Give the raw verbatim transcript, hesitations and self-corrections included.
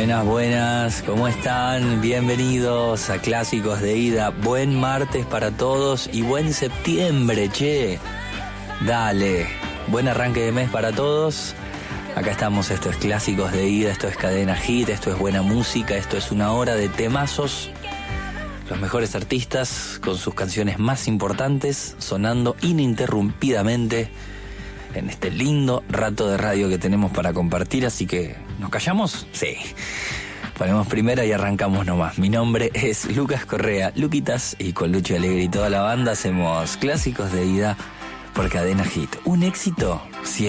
Buenas, buenas, ¿cómo están? Bienvenidos a Clásicos de Ida. Buen martes para todos y buen septiembre, che. Dale, buen arranque de mes para todos. Acá estamos, esto es Clásicos de Ida, esto es Cadena Hit, esto es buena música, esto es una hora de temazos. Los mejores artistas con sus canciones más importantes sonando ininterrumpidamente en este lindo rato de radio que tenemos para compartir, así que ¿nos callamos? Sí. Ponemos primera y arrancamos nomás. Mi nombre es Lucas Correa, Luquitas, y con Lucho Alegre y toda la banda hacemos Clásicos de Ida por Cadena Hit. Un éxito siempre.